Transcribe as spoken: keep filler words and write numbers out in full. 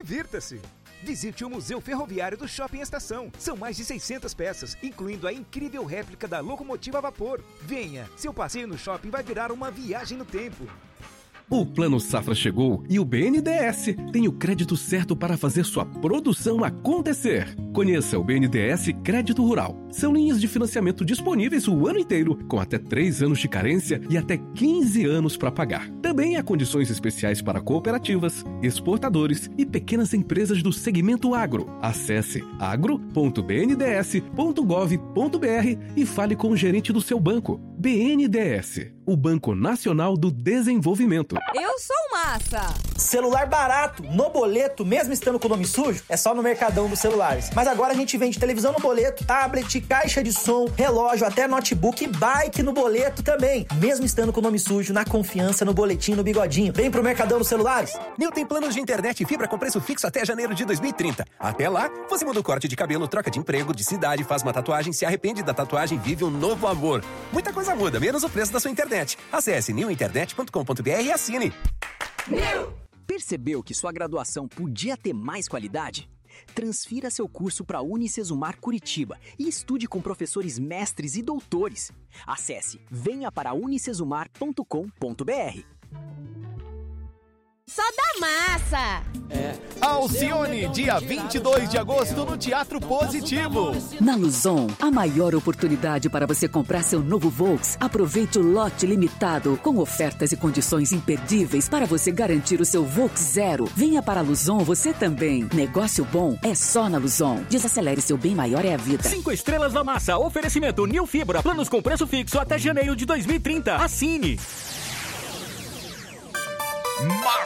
Divirta-se! Visite o Museu Ferroviário do Shopping Estação. São mais de seiscentas peças, incluindo a incrível réplica da locomotiva a vapor. Venha, seu passeio no shopping vai virar uma viagem no tempo. O Plano Safra chegou e o B N D E S tem o crédito certo para fazer sua produção acontecer. Conheça o B N D E S Crédito Rural. São linhas de financiamento disponíveis o ano inteiro, com até três anos de carência e até quinze anos para pagar. Também há condições especiais para cooperativas, exportadores e pequenas empresas do segmento agro. Acesse agro ponto b n d s ponto gov ponto b r e fale com o gerente do seu banco. B N D E S, o Banco Nacional do Desenvolvimento. Eu sou massa! Celular barato, no boleto, mesmo estando com o nome sujo, é só no Mercadão dos Celulares. Mas agora a gente vende televisão no boleto, tablet, caixa de som, relógio, até notebook e bike no boleto também. Mesmo estando com o nome sujo, na confiança, no boletim, no bigodinho. Vem pro Mercadão dos Celulares. Nil tem planos de internet e fibra com preço fixo até janeiro de dois mil e trinta. Até lá, você muda o corte de cabelo, troca de emprego, de cidade, faz uma tatuagem, se arrepende da tatuagem, vive um novo amor. Muita coisa muda, menos o preço da sua internet. Acesse nil internet ponto com ponto b r e assine. Percebeu que sua graduação podia ter mais qualidade? Transfira seu curso para a Unicesumar Curitiba e estude com professores mestres e doutores. Acesse venha para unicesumar ponto com ponto b r. Só da massa! É. Alcione, dia vinte e dois de agosto no Teatro Positivo. Na Luzon, a maior oportunidade para você comprar seu novo Volks. Aproveite o lote limitado com ofertas e condições imperdíveis para você garantir o seu Volks zero. Venha para a Luzon você também. Negócio bom é só na Luzon. Desacelere, seu bem maior é a vida. Cinco estrelas da massa. Oferecimento Nil Fibra. Planos com preço fixo até janeiro de dois mil e trinta. Assine. Massa